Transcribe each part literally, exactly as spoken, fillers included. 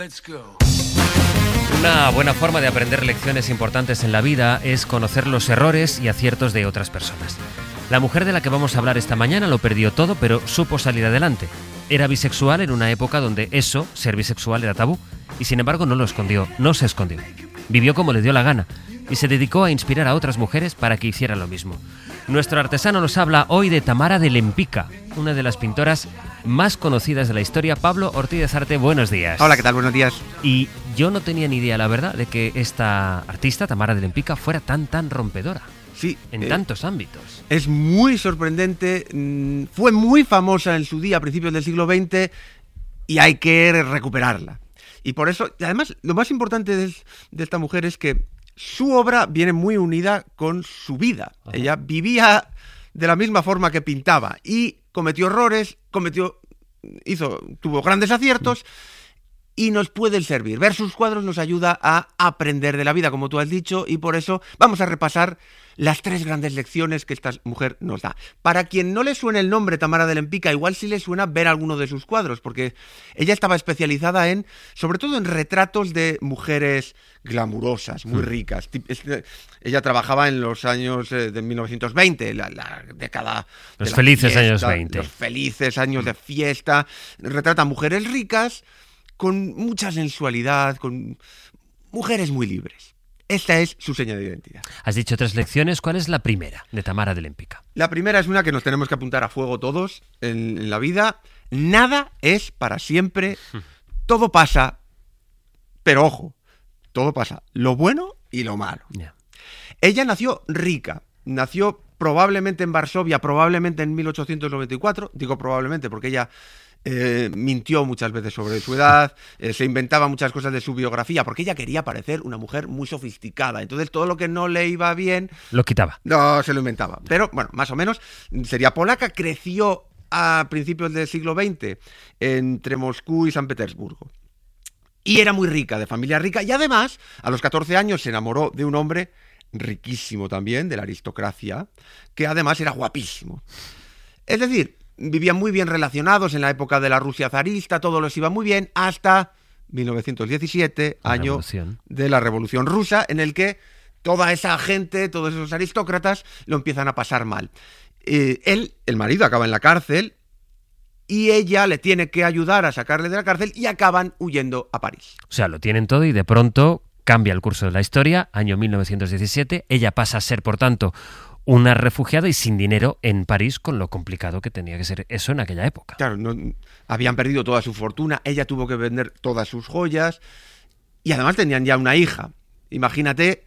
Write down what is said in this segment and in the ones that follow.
Una buena forma de aprender lecciones importantes en la vida es conocer los errores y aciertos de otras personas. La mujer de la que vamos a hablar esta mañana lo perdió todo, pero supo salir adelante. Era bisexual en una época donde eso, ser bisexual, era tabú, y sin embargo no lo escondió, no se escondió. Vivió como le dio la gana y se dedicó a inspirar a otras mujeres para que hicieran lo mismo. Nuestro artesano nos habla hoy de Tamara de Lempicka, una de las pintoras más conocidas de la historia. Pablo Ortiz Arte, buenos días. Hola, ¿qué tal? Buenos días. Y yo no tenía ni idea, la verdad, de que esta artista, Tamara de Lempicka, fuera tan, tan rompedora. Sí. En eh, tantos ámbitos. Es muy sorprendente. Fue muy famosa en su día, a principios del siglo veinte, y hay que recuperarla. Y por eso, y además, lo más importante de, de esta mujer es que su obra viene muy unida con su vida. Ajá. Ella vivía de la misma forma que pintaba y cometió errores, cometió, hizo, tuvo grandes aciertos y nos pueden servir. Ver sus cuadros nos ayuda a aprender de la vida, como tú has dicho, y por eso vamos a repasar las tres grandes lecciones que esta mujer nos da. Para quien no le suene el nombre Tamara de Lempicka, igual sí le suena ver alguno de sus cuadros, porque ella estaba especializada en, sobre todo en retratos de mujeres glamurosas, muy ricas. Ella trabajaba en los años de mil novecientos veinte, la, la década Los de la felices fiesta, años veinte. Los felices años de fiesta. Retrata mujeres ricas con mucha sensualidad, con mujeres muy libres. Esta es su seña de identidad. Has dicho tres lecciones. ¿Cuál es la primera de Tamara de Lempicka? La primera es una que nos tenemos que apuntar a fuego todos en, en la vida. Nada es para siempre. Todo pasa. Pero ojo, todo pasa. Lo bueno y lo malo. Yeah. Ella nació rica. Nació probablemente en Varsovia, probablemente en mil ochocientos noventa y cuatro. Digo probablemente porque ella Eh, mintió muchas veces sobre su edad, eh, se inventaba muchas cosas de su biografía, porque ella quería parecer una mujer muy sofisticada. Entonces todo lo que no le iba bien lo quitaba. No, se lo inventaba. Pero bueno, más o menos, sería polaca, creció a principios del siglo veinte entre Moscú y San Petersburgo. Y era muy rica, de familia rica, y además, a los catorce años se enamoró de un hombre riquísimo también, de la aristocracia, que además era guapísimo. Es decir, vivían muy bien relacionados en la época de la Rusia zarista, todo les iba muy bien, hasta mil novecientos diecisiete, la año revolución. de la Revolución Rusa, en el que toda esa gente, todos esos aristócratas, lo empiezan a pasar mal. Eh, él, el marido, acaba en la cárcel y ella le tiene que ayudar a sacarle de la cárcel y acaban huyendo a París. O sea, lo tienen todo y de pronto cambia el curso de la historia, año mil novecientos diecisiete, ella pasa a ser, por tanto, una refugiada y sin dinero en París, con lo complicado que tenía que ser eso en aquella época. Claro, no, habían perdido toda su fortuna, ella tuvo que vender todas sus joyas y además tenían ya una hija. Imagínate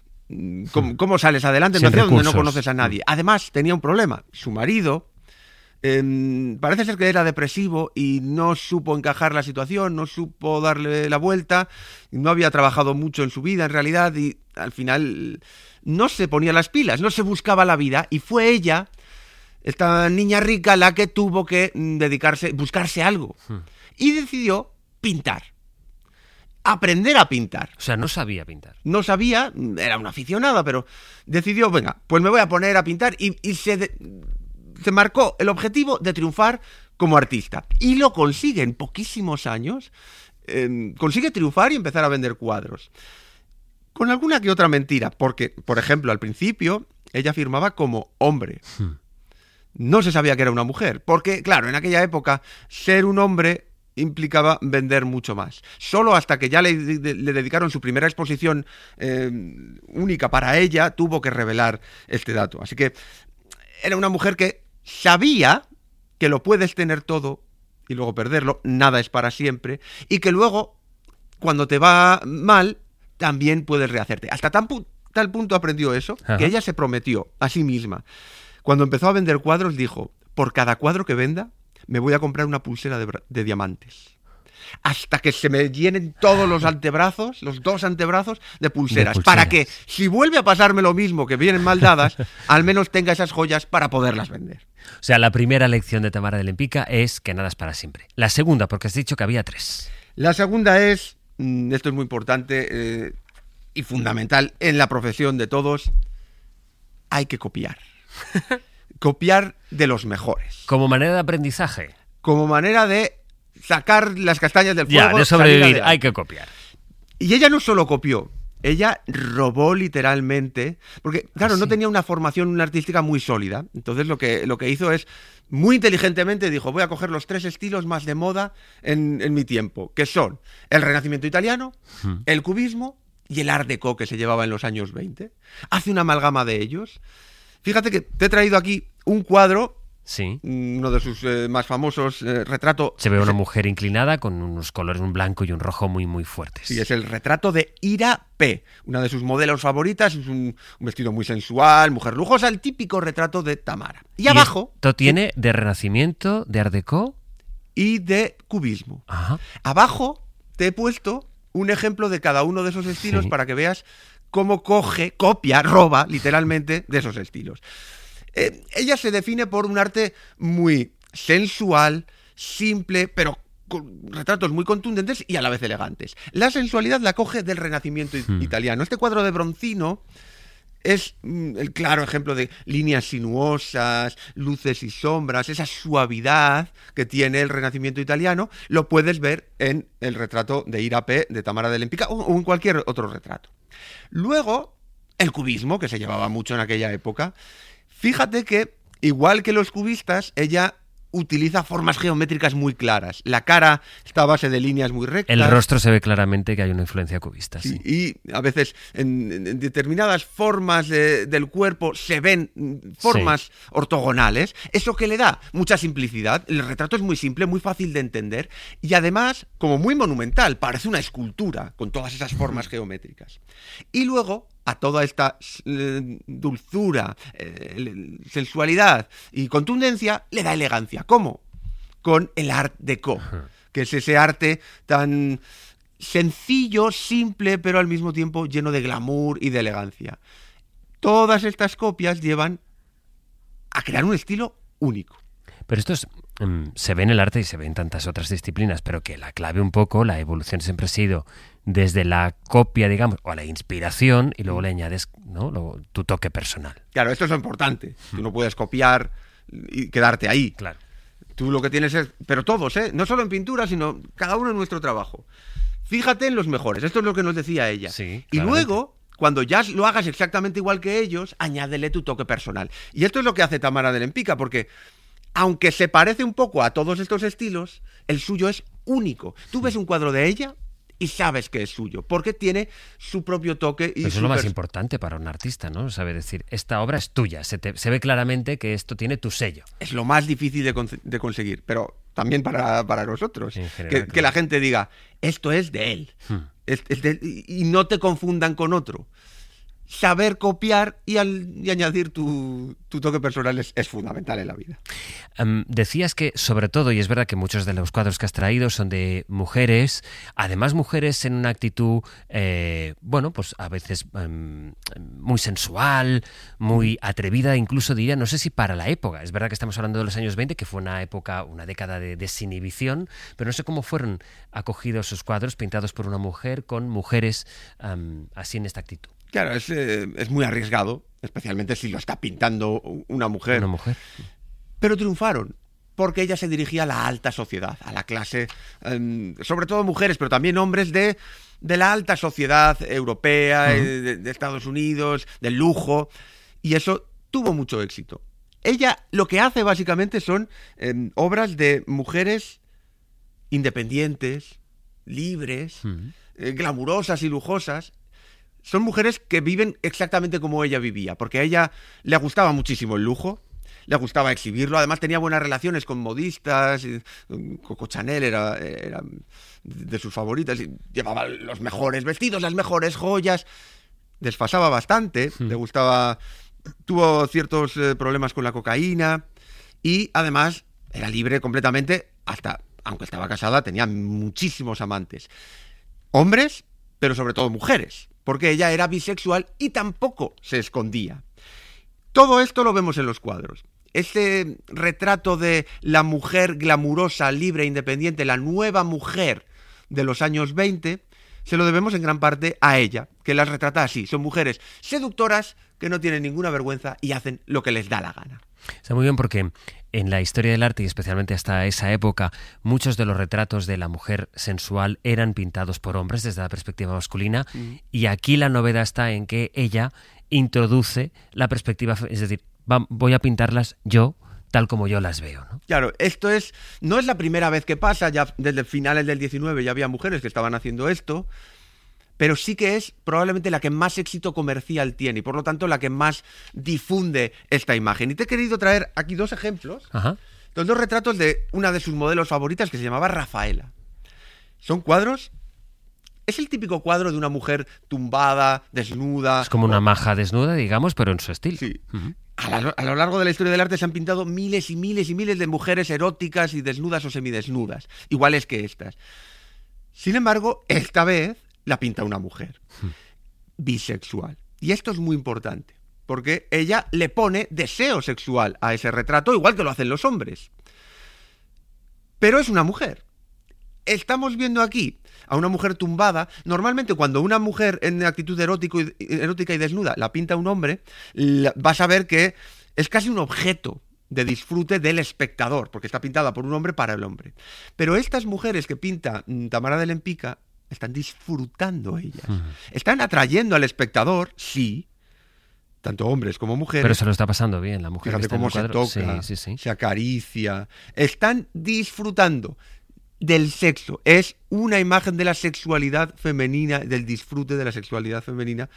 cómo, cómo sales adelante en una ciudad donde no conoces a nadie. Además, tenía un problema. Su marido eh, parece ser que era depresivo y no supo encajar la situación, no supo darle la vuelta, no había trabajado mucho en su vida en realidad y al final no se ponía las pilas, no se buscaba la vida y fue ella, esta niña rica, la que tuvo que dedicarse, buscarse algo y decidió pintar, aprender a pintar. O sea, no sabía pintar. No sabía, era una aficionada, pero decidió, venga, pues me voy a poner a pintar y, y se, de, se marcó el objetivo de triunfar como artista y lo consigue en poquísimos años, eh, consigue triunfar y empezar a vender cuadros. Con alguna que otra mentira, porque, por ejemplo, al principio ella firmaba como hombre. No se sabía que era una mujer, porque, claro, en aquella época ser un hombre implicaba vender mucho más. Solo hasta que ya le, le dedicaron su primera exposición eh, única para ella, tuvo que revelar este dato. Así que era una mujer que sabía que lo puedes tener todo y luego perderlo, nada es para siempre, y que luego, cuando te va mal, también puedes rehacerte. Hasta tan pu- tal punto aprendió eso, Ajá. que ella se prometió a sí misma. Cuando empezó a vender cuadros, dijo, por cada cuadro que venda, me voy a comprar una pulsera de, de diamantes. Hasta que se me llenen todos los antebrazos, los dos antebrazos, de pulseras, de pulseras. Para que, si vuelve a pasarme lo mismo, que vienen mal dadas, al menos tenga esas joyas para poderlas vender. O sea, la primera lección de Tamara de Lempicka es que nada es para siempre. La segunda, porque has dicho que había tres. La segunda es, esto es muy importante eh, y fundamental en la profesión de todos, hay que copiar. Copiar de los mejores. Como manera de aprendizaje. Como manera de sacar las castañas del fuego. Ya, de sobrevivir hay que copiar. Y ella no solo copió, ella robó literalmente, porque claro, ¿Ah, sí? no tenía una formación artística muy sólida. Entonces lo que, lo que hizo es, muy inteligentemente dijo, voy a coger los tres estilos más de moda en, en mi tiempo, que son el Renacimiento italiano, hmm. el cubismo y el Art Deco que se llevaba en los años veinte. Hace una amalgama de ellos. Fíjate que te he traído aquí un cuadro. Sí. Uno de sus eh, más famosos, eh, retrato... Se ve una mujer inclinada con unos colores, un blanco y un rojo muy, muy fuertes. Sí, es el retrato de Ira P., una de sus modelos favoritas. Es un, un vestido muy sensual, mujer lujosa, el típico retrato de Tamara. Y, y abajo... Esto tiene de Renacimiento, de Art Deco... Y de cubismo. Ajá. Abajo te he puesto un ejemplo de cada uno de esos estilos, sí, para que veas cómo coge, copia, roba, literalmente, de esos estilos. Eh, ella se define por un arte muy sensual, simple, pero con retratos muy contundentes y a la vez elegantes. La sensualidad la coge del Renacimiento hmm. italiano. Este cuadro de Bronzino es mm, el claro ejemplo de líneas sinuosas, luces y sombras, esa suavidad que tiene el Renacimiento italiano. Lo puedes ver en el retrato de Ira P. de Tamara de Lempicka o, o en cualquier otro retrato. Luego, el cubismo, que se llevaba mucho en aquella época. Fíjate que, igual que los cubistas, ella utiliza formas geométricas muy claras. La cara está a base de líneas muy rectas. El rostro se ve claramente que hay una influencia cubista. Sí, sí. Y a veces en, en determinadas formas de, del cuerpo se ven formas sí. ortogonales. Eso que le da mucha simplicidad. El retrato es muy simple, muy fácil de entender. Y además, como muy monumental, parece una escultura con todas esas formas geométricas. Y luego, a toda esta eh, dulzura, eh, sensualidad y contundencia, le da elegancia. ¿Cómo? Con el Art Deco, que es ese arte tan sencillo, simple, pero al mismo tiempo lleno de glamour y de elegancia. Todas estas copias llevan a crear un estilo único. Pero esto es, um, se ve en el arte y se ve en tantas otras disciplinas, pero que la clave un poco, la evolución siempre ha sido desde la copia, digamos, o la inspiración, y luego le añades, ¿no?, luego, tu toque personal. Claro, esto es lo importante. Tú no puedes copiar y quedarte ahí. Claro. Tú lo que tienes es... Pero todos, ¿eh? No solo en pintura, sino cada uno en nuestro trabajo. Fíjate en los mejores. Esto es lo que nos decía ella. Sí, y luego, cuando ya lo hagas exactamente igual que ellos, añádele tu toque personal. Y esto es lo que hace Tamara de Lempicka, porque aunque se parece un poco a todos estos estilos, el suyo es único. Tú ves un cuadro de ella y sabes que es suyo, porque tiene su propio toque. Y eso es lo más importante para un artista, ¿no? Sabe decir, esta obra es tuya, se, te, se ve claramente que esto tiene tu sello. Es lo más difícil de, con, de conseguir, pero también para, para nosotros. Sí, general, que, claro. que la gente diga, esto es de él, hmm. es, es de, y no te confundan con otro. Saber copiar y, al, y añadir tu, tu toque personal es, es fundamental en la vida. Um, decías que, sobre todo, y es verdad que muchos de los cuadros que has traído son de mujeres, además mujeres en una actitud, eh, bueno, pues a veces um, muy sensual, muy atrevida, incluso diría, no sé si para la época. Es verdad que estamos hablando de los años veinte, que fue una época, una década de desinhibición, pero no sé cómo fueron acogidos esos cuadros pintados por una mujer con mujeres um, así en esta actitud. Claro, es, eh, es muy arriesgado, especialmente si lo está pintando una mujer. Una mujer. Pero triunfaron, porque ella se dirigía a la alta sociedad, a la clase, eh, sobre todo mujeres, pero también hombres de, de la alta sociedad europea, uh-huh. eh, de, de Estados Unidos, del lujo, y eso tuvo mucho éxito. Ella lo que hace básicamente son eh, obras de mujeres independientes, libres, uh-huh. eh, glamurosas y lujosas. Son mujeres que viven exactamente como ella vivía, porque a ella le gustaba muchísimo el lujo, le gustaba exhibirlo, además tenía buenas relaciones con modistas, Coco Chanel era, era de sus favoritas, y llevaba los mejores vestidos, las mejores joyas, desfasaba bastante, hmm. le gustaba, tuvo ciertos eh, problemas con la cocaína y además era libre completamente, hasta, aunque estaba casada, tenía muchísimos amantes, hombres, pero sobre todo mujeres, porque ella era bisexual y tampoco se escondía. Todo esto lo vemos en los cuadros. Este retrato de la mujer glamurosa, libre e independiente, la nueva mujer de los años veinte, se lo debemos en gran parte a ella, que las retrata así. Son mujeres seductoras que no tienen ninguna vergüenza y hacen lo que les da la gana. Está muy bien porque en la historia del arte y especialmente hasta esa época, muchos de los retratos de la mujer sensual eran pintados por hombres desde la perspectiva masculina, mm. y aquí la novedad está en que ella introduce la perspectiva, es decir, va, voy a pintarlas yo tal como yo las veo, ¿no? Claro, esto es no es la primera vez que pasa, ya desde finales del diecinueve ya había mujeres que estaban haciendo esto, pero sí que es probablemente la que más éxito comercial tiene y por lo tanto la que más difunde esta imagen. Y te he querido traer aquí dos ejemplos, Ajá. los dos retratos de una de sus modelos favoritas que se llamaba Rafaela. Son cuadros... Es el típico cuadro de una mujer tumbada, desnuda... Es como una maja desnuda, digamos, pero en su estilo. Sí. Uh-huh. A, la, a lo largo de la historia del arte se han pintado miles y miles y miles de mujeres eróticas y desnudas o semidesnudas, iguales que estas. Sin embargo, esta vez la pinta una mujer uh-huh. bisexual. Y esto es muy importante, porque ella le pone deseo sexual a ese retrato, igual que lo hacen los hombres. Pero es una mujer. Estamos viendo aquí a una mujer tumbada. Normalmente cuando una mujer en actitud erótico y, erótica y desnuda la pinta un hombre, la, vas a ver que es casi un objeto de disfrute del espectador, porque está pintada por un hombre para el hombre. Pero estas mujeres que pinta Tamara de Lempicka están disfrutando ellas. Uh-huh. Están atrayendo al espectador, sí, tanto hombres como mujeres. Pero se lo está pasando bien la mujer. Fíjate cómo se toca, sí, sí, sí. se acaricia. Están disfrutando del sexo. Es una imagen de la sexualidad femenina, del disfrute de la sexualidad femenina,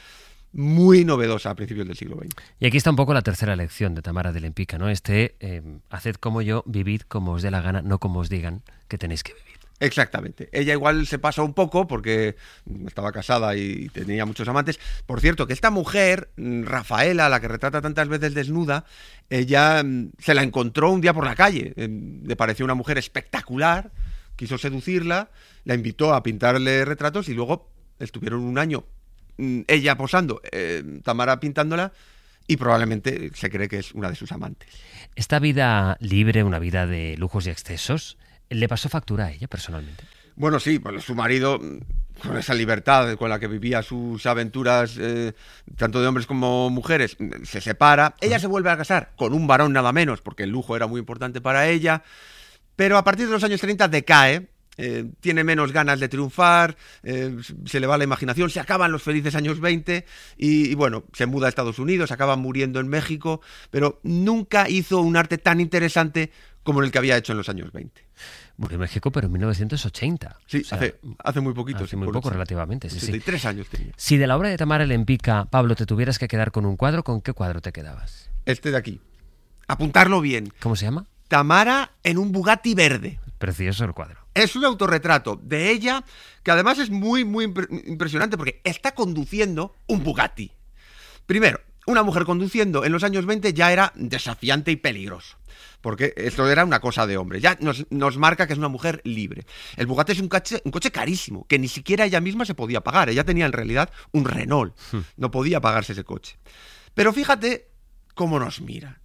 muy novedosa a principios del siglo veinte. Y aquí está un poco la tercera lección de Tamara de Lempicka, ¿no? Este, eh, haced como yo, vivid como os dé la gana, no como os digan que tenéis que vivir. Exactamente. Ella igual se pasa un poco porque estaba casada y tenía muchos amantes. Por cierto, que esta mujer, Rafaela, la que retrata tantas veces desnuda, ella se la encontró un día por la calle. Le pareció una mujer espectacular, quiso seducirla, la invitó a pintarle retratos y luego estuvieron un año ella posando, eh, Tamara pintándola, y probablemente se cree que es una de sus amantes. Esta vida libre, una vida de lujos y excesos, ¿le pasó factura a ella personalmente? Bueno, sí, pues su marido, con esa libertad con la que vivía sus aventuras, eh, tanto de hombres como mujeres, se separa. Ella uh-huh. se vuelve a casar con un varón nada menos, porque el lujo era muy importante para ella. Pero a partir de los años treinta decae, eh, tiene menos ganas de triunfar, eh, se le va la imaginación, se acaban los felices años veinte y, y bueno, se muda a Estados Unidos, acaba muriendo en México, pero nunca hizo un arte tan interesante como el que había hecho en los años veinte. Murió en México, pero en mil novecientos ochenta. Sí, o sea, hace, hace muy poquito. Hace sí, muy poco, relativamente. Sí, ochenta y tres sí. años tenía. Si de la obra de Tamara Lempicka, Pablo, te tuvieras que quedar con un cuadro, ¿con qué cuadro te quedabas? Este de aquí. Apuntarlo bien. ¿Cómo se llama? Tamara en un Bugatti verde. Precioso el cuadro. Es un autorretrato de ella que además es muy, muy impre- impresionante porque está conduciendo un Bugatti. Primero, una mujer conduciendo en los años veinte ya era desafiante y peligroso, porque esto era una cosa de hombre. Ya nos, nos marca que es una mujer libre. El Bugatti es un coche, un coche carísimo, que ni siquiera ella misma se podía pagar. Ella tenía en realidad un Renault. No podía pagarse ese coche. Pero fíjate cómo nos mira.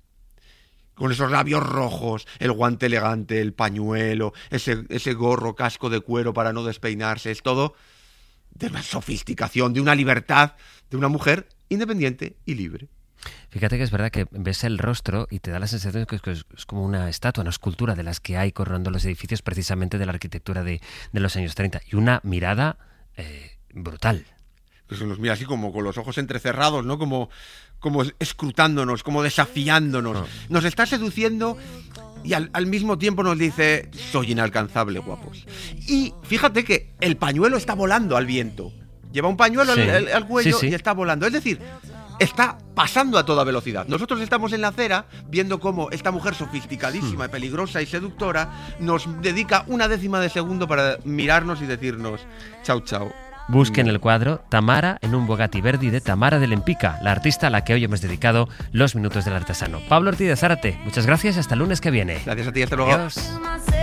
Con esos labios rojos, el guante elegante, el pañuelo, ese, ese gorro, casco de cuero para no despeinarse. Es todo de una sofisticación, de una libertad, de una mujer independiente y libre. Fíjate que es verdad que ves el rostro y te da la sensación de que es como una estatua, una escultura de las que hay coronando los edificios precisamente de la arquitectura de, de los años treinta. Y una mirada eh, brutal. Pues nos mira así como con los ojos entrecerrados, ¿no? Como, como escrutándonos, como desafiándonos. Oh. Nos está seduciendo y al, al mismo tiempo nos dice: soy inalcanzable, guapos. Y fíjate que el pañuelo está volando al viento. Lleva un pañuelo sí. al, al, al cuello sí, sí. y está volando. Es decir, está pasando a toda velocidad. Nosotros estamos en la acera viendo cómo esta mujer sofisticadísima, hmm. peligrosa y seductora nos dedica una décima de segundo para mirarnos y decirnos chau, chau. Busquen el cuadro Tamara en un Bugatti Verdi de Tamara de Lempicka, la artista a la que hoy hemos dedicado los minutos del artesano. Pablo Ortiz de Zárate, muchas gracias, hasta el lunes que viene. Gracias a ti, hasta luego. Adiós.